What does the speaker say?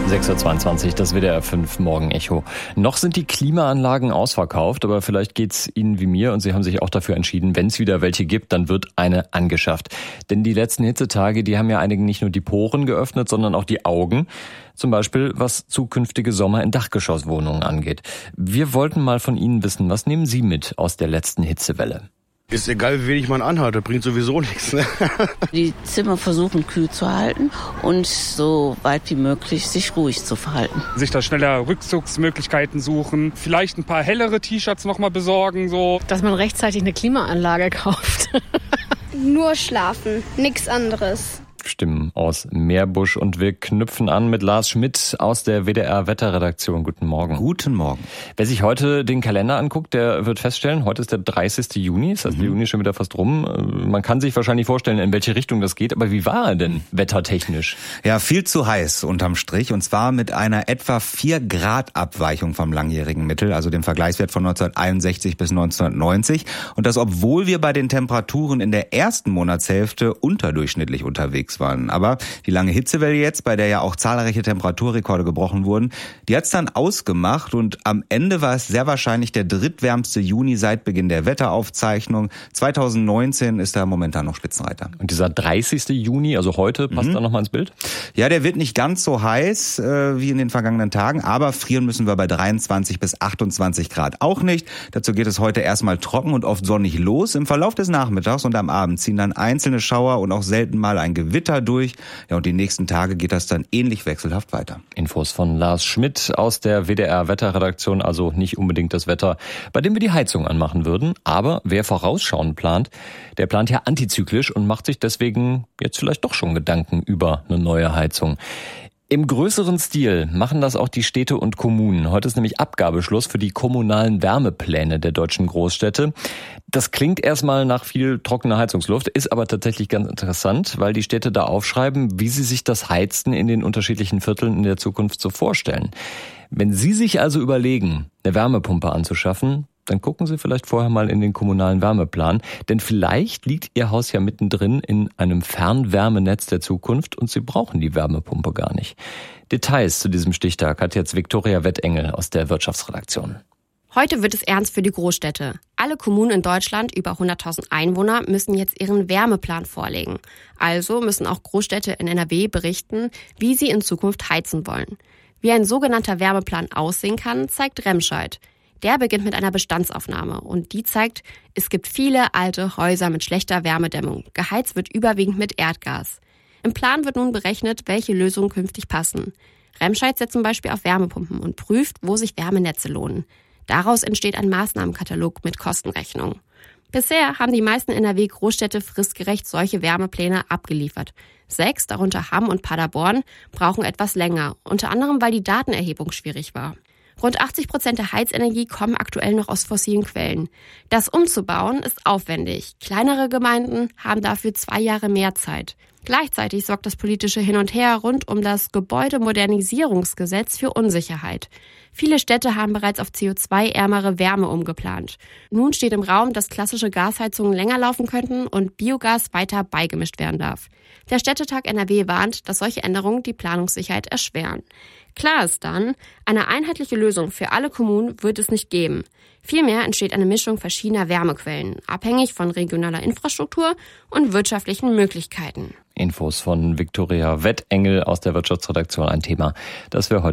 6:22 Uhr, das WDR 5 Morgen-Echo. Noch sind die Klimaanlagen ausverkauft, aber vielleicht geht's Ihnen wie mir und Sie haben sich auch dafür entschieden, wenn es wieder welche gibt, dann wird eine angeschafft. Denn die letzten Hitzetage, die haben ja einigen nicht nur die Poren geöffnet, sondern auch die Augen. Zum Beispiel, was zukünftige Sommer in Dachgeschosswohnungen angeht. Wir wollten mal von Ihnen wissen, was nehmen Sie mit aus der letzten Hitzewelle? Ist egal, wie wenig man anhat, das bringt sowieso nichts. Ne? Die Zimmer versuchen kühl zu halten und so weit wie möglich sich ruhig zu verhalten. Sich da schneller Rückzugsmöglichkeiten suchen, vielleicht ein paar hellere T-Shirts noch mal besorgen. So. Dass man rechtzeitig eine Klimaanlage kauft. Nur schlafen, nichts anderes. Stimmen aus Meerbusch und wir knüpfen an mit Lars Schmidt aus der WDR-Wetterredaktion. Guten Morgen. Guten Morgen. Wer sich heute den Kalender anguckt, der wird feststellen, heute ist der 30. Juni, das heißt, der Juni ist schon wieder fast rum. Man kann sich wahrscheinlich vorstellen, in welche Richtung das geht, aber wie war er denn wettertechnisch? Ja, viel zu heiß unterm Strich und zwar mit einer etwa 4 Grad Abweichung vom langjährigen Mittel, also dem Vergleichswert von 1961 bis 1990. Und das, obwohl wir bei den Temperaturen in der ersten Monatshälfte unterdurchschnittlich unterwegs waren. Aber die lange Hitzewelle jetzt, bei der ja auch zahlreiche Temperaturrekorde gebrochen wurden, die hat's dann ausgemacht und am Ende war es sehr wahrscheinlich der drittwärmste Juni seit Beginn der Wetteraufzeichnung. 2019 ist da momentan noch Spitzenreiter. Und dieser 30. Juni, also heute, passt da nochmal ins Bild? Ja, der wird nicht ganz so heiß wie in den vergangenen Tagen, aber frieren müssen wir bei 23 bis 28 Grad auch nicht. Dazu geht es heute erstmal trocken und oft sonnig los. Im Verlauf des Nachmittags und am Abend ziehen dann einzelne Schauer und auch selten mal ein Gewitter durch. Ja, und die nächsten Tage geht das dann ähnlich wechselhaft weiter. Infos von Lars Schmidt aus der WDR-Wetterredaktion, also nicht unbedingt das Wetter, bei dem wir die Heizung anmachen würden. Aber wer vorausschauend plant, der plant ja antizyklisch und macht sich deswegen jetzt vielleicht doch schon Gedanken über eine neue Heizung. Im größeren Stil machen das auch die Städte und Kommunen. Heute ist nämlich Abgabeschluss für die kommunalen Wärmepläne der deutschen Großstädte. Das klingt erstmal nach viel trockener Heizungsluft, ist aber tatsächlich ganz interessant, weil die Städte da aufschreiben, wie sie sich das Heizen in den unterschiedlichen Vierteln in der Zukunft so vorstellen. Wenn Sie sich also überlegen, eine Wärmepumpe anzuschaffen, dann gucken Sie vielleicht vorher mal in den kommunalen Wärmeplan, denn vielleicht liegt Ihr Haus ja mittendrin in einem Fernwärmenetz der Zukunft und Sie brauchen die Wärmepumpe gar nicht. Details zu diesem Stichtag hat jetzt Viktoria Wettengel aus der Wirtschaftsredaktion. Heute wird es ernst für die Großstädte. Alle Kommunen in Deutschland, über 100.000 Einwohner, müssen jetzt ihren Wärmeplan vorlegen. Also müssen auch Großstädte in NRW berichten, wie sie in Zukunft heizen wollen. Wie ein sogenannter Wärmeplan aussehen kann, zeigt Remscheid. Der beginnt mit einer Bestandsaufnahme und die zeigt, es gibt viele alte Häuser mit schlechter Wärmedämmung. Geheizt wird überwiegend mit Erdgas. Im Plan wird nun berechnet, welche Lösungen künftig passen. Remscheid setzt zum Beispiel auf Wärmepumpen und prüft, wo sich Wärmenetze lohnen. Daraus entsteht ein Maßnahmenkatalog mit Kostenrechnung. Bisher haben die meisten NRW-Großstädte fristgerecht solche Wärmepläne abgeliefert. 6, darunter Hamm und Paderborn, brauchen etwas länger, unter anderem, weil die Datenerhebung schwierig war. Rund 80% der Heizenergie kommen aktuell noch aus fossilen Quellen. Das umzubauen ist aufwendig. Kleinere Gemeinden haben dafür 2 Jahre mehr Zeit. Gleichzeitig sorgt das politische Hin und Her rund um das Gebäudemodernisierungsgesetz für Unsicherheit. Viele Städte haben bereits auf CO2-ärmere Wärme umgeplant. Nun steht im Raum, dass klassische Gasheizungen länger laufen könnten und Biogas weiter beigemischt werden darf. Der Städtetag NRW warnt, dass solche Änderungen die Planungssicherheit erschweren. Klar ist dann, eine einheitliche Lösung für alle Kommunen wird es nicht geben. Vielmehr entsteht eine Mischung verschiedener Wärmequellen, abhängig von regionaler Infrastruktur und wirtschaftlichen Möglichkeiten. Infos von Viktoria Wettengel aus der Wirtschaftsredaktion, ein Thema, das wir heute